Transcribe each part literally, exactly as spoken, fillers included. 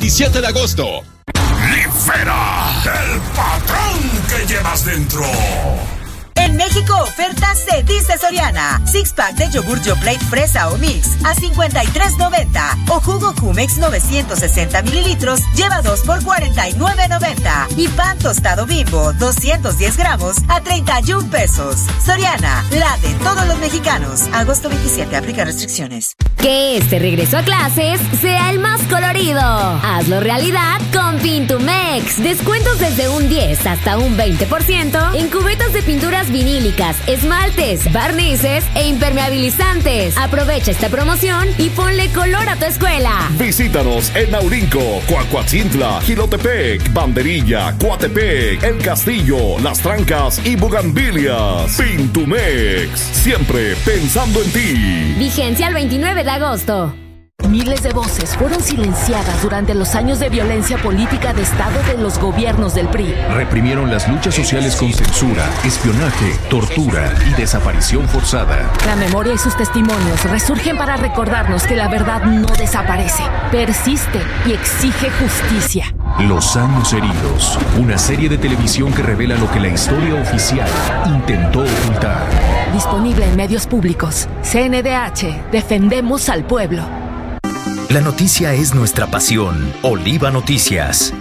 veintisiete de agosto. ¡Libera el patrón que llevas dentro! En México, oferta se dice Soriana. Six pack de yogur Yoplait fresa o mix a cincuenta y tres noventa. O jugo Jumex novecientos sesenta mililitros lleva dos por cuarenta y nueve noventa. Y pan tostado Bimbo doscientos diez gramos a treinta y un pesos. Soriana, la de todos los mexicanos. Agosto veintisiete, aplica restricciones. Que este regreso a clases sea el más colorido. Hazlo realidad con Pintumex. Descuentos desde un diez hasta un veinte por ciento en cubetas de pinturas vinílicas, esmaltes, barnices e impermeabilizantes. Aprovecha esta promoción y ponle color a tu escuela. Visítanos en Naurinco, Coacuatzintla, Jilotepec, Banderilla, Coatepec, El Castillo, Las Trancas y Bugambilias. Pintumex, siempre pensando en ti. Vigencia el veintinueve de agosto. Miles de voces fueron silenciadas durante los años de violencia política de Estado de los gobiernos del P R I. Reprimieron las luchas sociales con censura, espionaje, tortura y desaparición forzada. La memoria y sus testimonios resurgen para recordarnos que la verdad no desaparece, persiste y exige justicia. Los años heridos, una serie de televisión que revela lo que la historia oficial intentó ocultar. Disponible en medios públicos. C N D H, defendemos al pueblo. La noticia es nuestra pasión. Oliva Noticias.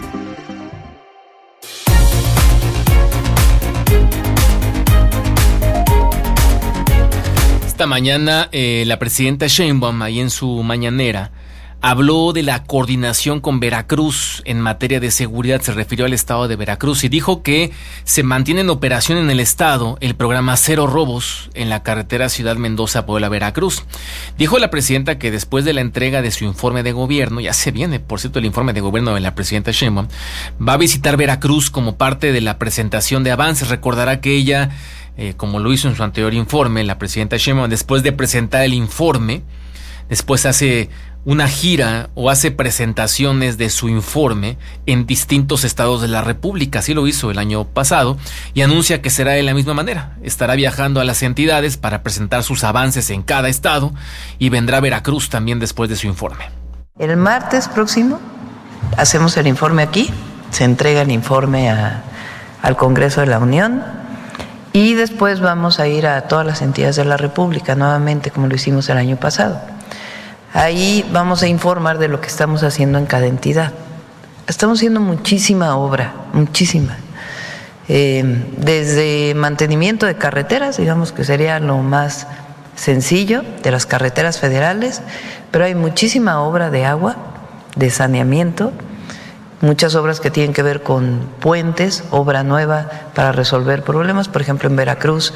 Esta mañana eh, la presidenta Sheinbaum, ahí en su mañanera, habló de la coordinación con Veracruz en materia de seguridad. Se refirió al estado de Veracruz y dijo que se mantiene en operación en el estado el programa Cero Robos en la carretera Ciudad Mendoza-Puebla-Veracruz. Dijo la presidenta que después de la entrega de su informe de gobierno, ya se viene, por cierto, el informe de gobierno de la presidenta Sheinbaum, va a visitar Veracruz como parte de la presentación de avances. Recordará que ella, eh, como lo hizo en su anterior informe, la presidenta Sheinbaum, después de presentar el informe, después hace una gira o hace presentaciones de su informe en distintos estados de la República. Así lo hizo el año pasado y anuncia que será de la misma manera. Estará viajando a las entidades para presentar sus avances en cada estado y vendrá a Veracruz también después de su informe. El martes próximo hacemos el informe aquí, se entrega el informe a, al Congreso de la Unión y después vamos a ir a todas las entidades de la República nuevamente como lo hicimos el año pasado. Ahí vamos a informar de lo que estamos haciendo en cada entidad. Estamos haciendo muchísima obra, muchísima. Eh, desde mantenimiento de carreteras, digamos que sería lo más sencillo, de las carreteras federales, pero hay muchísima obra de agua, de saneamiento, muchas obras que tienen que ver con puentes, obra nueva para resolver problemas. Por ejemplo, en Veracruz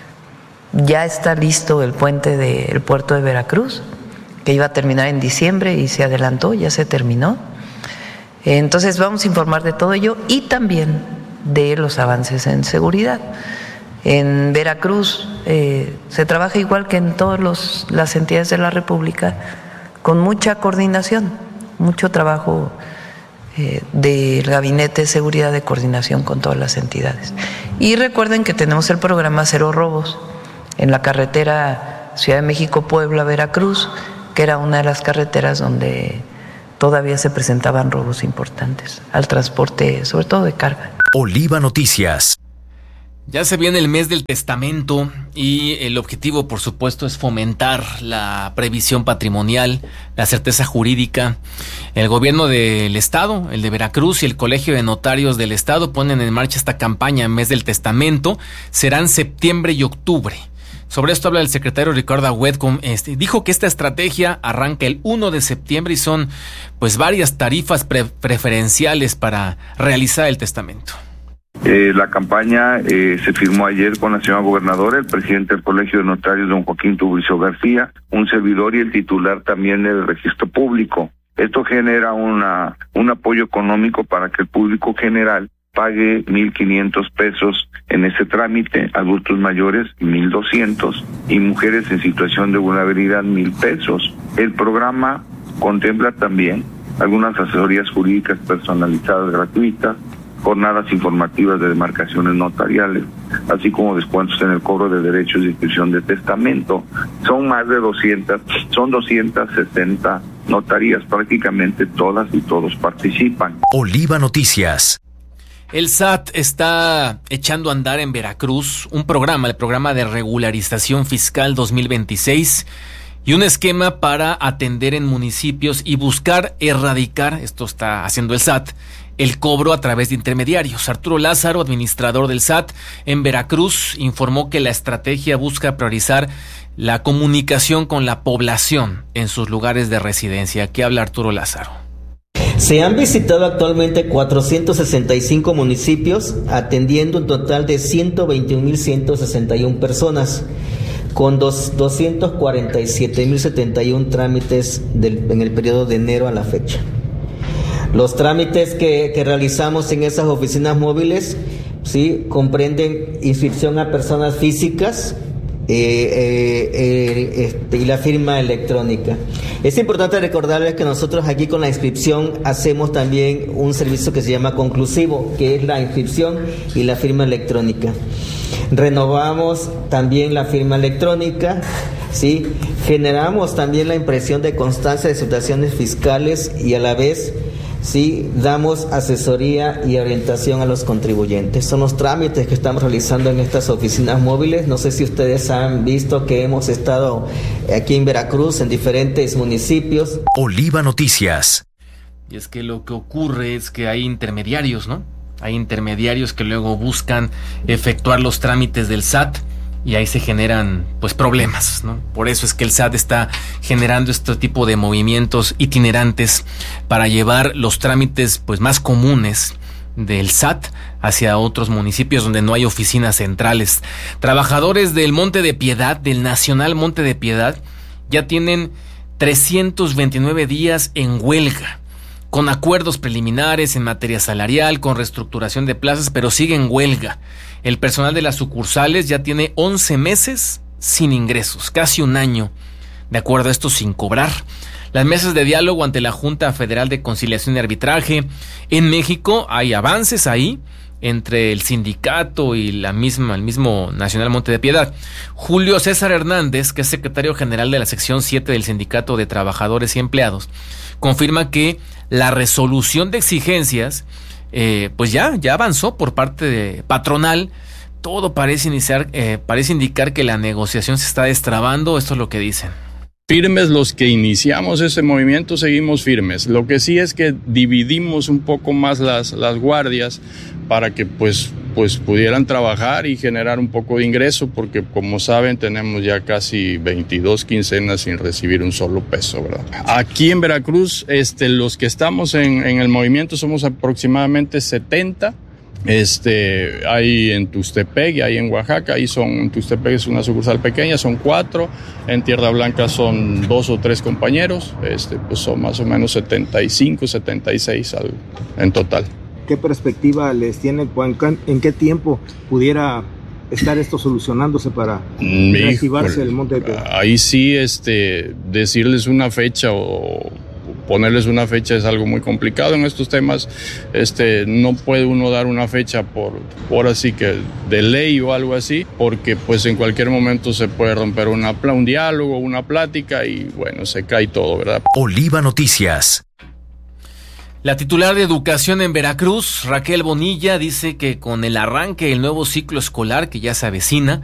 ya está listo el puente del puerto de Veracruz, que iba a terminar en diciembre y se adelantó, ya se terminó. Entonces vamos a informar de todo ello y también de los avances en seguridad. En Veracruz eh, se trabaja igual que en todas las entidades de la República, con mucha coordinación, mucho trabajo eh, del Gabinete de Seguridad de coordinación con todas las entidades. Y recuerden que tenemos el programa Cero Robos en la carretera Ciudad de México-Puebla-Veracruz, que era una de las carreteras donde todavía se presentaban robos importantes al transporte, sobre todo de carga. Oliva Noticias. Ya se viene el mes del testamento y el objetivo, por supuesto, es fomentar la previsión patrimonial, la certeza jurídica. El gobierno del estado, el de Veracruz y el Colegio de Notarios del estado ponen en marcha esta campaña Mes del Testamento. Serán septiembre y octubre. Sobre esto habla el secretario Ricardo Agüed. Este, dijo que esta estrategia arranca el primero de septiembre y son pues varias tarifas pre- preferenciales para realizar el testamento. Eh, la campaña eh, se firmó ayer con la señora gobernadora, el presidente del Colegio de Notarios, don Joaquín Tubricio García, un servidor y el titular también del registro público. Esto genera una un apoyo económico para que el público general pague mil quinientos pesos en ese trámite, adultos mayores mil doscientos y mujeres en situación de vulnerabilidad mil pesos. El programa contempla también algunas asesorías jurídicas personalizadas gratuitas, jornadas informativas de demarcaciones notariales, así como descuentos en el cobro de derechos de inscripción de testamento. Son más de doscientas, son doscientas sesenta notarías, prácticamente todas y todos participan. Oliva Noticias. El S A T está echando a andar en Veracruz un programa, el programa de regularización fiscal dos mil veintiséis, y un esquema para atender en municipios y buscar erradicar, esto está haciendo el S A T, el cobro a través de intermediarios. Arturo Lázaro, administrador del S A T en Veracruz, informó que la estrategia busca priorizar la comunicación con la población en sus lugares de residencia. ¿Qué habla Arturo Lázaro? Se han visitado actualmente cuatrocientos sesenta y cinco municipios, atendiendo un total de ciento veintiún mil ciento sesenta y una personas, con dos, doscientos cuarenta y siete mil setenta y uno trámites del, en el periodo de enero a la fecha. Los trámites que, que realizamos en esas oficinas móviles, sí, comprenden inscripción a personas físicas, Eh, eh, eh, este, y la firma electrónica. Es importante recordarles que nosotros aquí con la inscripción hacemos también un servicio que se llama conclusivo, que es la inscripción y la firma electrónica. Renovamos también la firma electrónica, ¿sí? Generamos también la impresión de constancia de situaciones fiscales y a la vez, sí, damos asesoría y orientación a los contribuyentes. Son los trámites que estamos realizando en estas oficinas móviles. No sé si ustedes han visto que hemos estado aquí en Veracruz, en diferentes municipios. Oliva Noticias. Y es que lo que ocurre es que hay intermediarios, ¿no? Hay intermediarios que luego buscan efectuar los trámites del S A T y ahí se generan pues problemas, ¿no? Por eso es que el S A T está generando este tipo de movimientos itinerantes para llevar los trámites pues más comunes del S A T hacia otros municipios donde no hay oficinas centrales. Trabajadores del Monte de Piedad, del Nacional Monte de Piedad, ya tienen trescientos veintinueve días en huelga, con acuerdos preliminares en materia salarial, con reestructuración de plazas, pero sigue en huelga. El personal de las sucursales ya tiene once meses sin ingresos, casi un año, de acuerdo a esto, sin cobrar. Las mesas de diálogo ante la Junta Federal de Conciliación y Arbitraje. En México hay avances ahí entre el sindicato y la misma, el mismo Nacional Monte de Piedad. Julio César Hernández, que es secretario general de la sección siete del Sindicato de Trabajadores y Empleados, confirma que la resolución de exigencias Eh, pues ya, ya avanzó por parte de patronal. Todo parece iniciar, eh, parece indicar que la negociación se está destrabando. Esto es lo que dicen. Firmes los que iniciamos ese movimiento, seguimos firmes. Lo que sí es que dividimos un poco más las, las guardias para que pues, pues pudieran trabajar y generar un poco de ingreso, porque como saben tenemos ya casi veintidós quincenas sin recibir un solo peso, ¿verdad? Aquí en Veracruz, este, los que estamos en, en el movimiento somos aproximadamente setenta. Este, hay en Tuxtepec y hay en Oaxaca. Ahí son, en Tuxtepec es una sucursal pequeña, son cuatro. En Tierra Blanca son dos o tres compañeros. Este, pues son más o menos setenta y cinco, setenta y seis al, en total. ¿Qué perspectiva les tiene? ¿En qué tiempo pudiera estar esto solucionándose para reactivarse el Monte de Piedad? Ahí sí, este, decirles una fecha o ponerles una fecha es algo muy complicado en estos temas. Este, no puede uno dar una fecha por, por así que de ley o algo así, porque pues en cualquier momento se puede romper una, un diálogo, una plática y bueno, se cae todo, ¿verdad? Oliva Noticias. La titular de Educación en Veracruz, Raquel Bonilla, dice que con el arranque del nuevo ciclo escolar que ya se avecina,